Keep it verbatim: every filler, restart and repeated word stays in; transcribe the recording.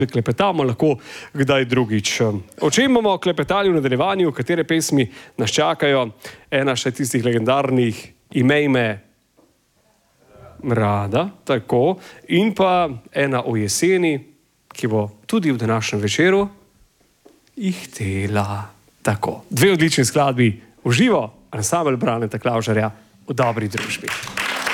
klepetamo lahko kdaj drugič. O čem bomo klepetali v nadaljevanju, katere pesmi nas čakajo? Ena še tistih legendarnih Imej me rada, tako, in pa ena o jeseni, ki bo tudi v današnjem večeru ihtela. Tako, dve odlični skladbi v živo, ansambel Braneta Klavžarja v dobri družbi.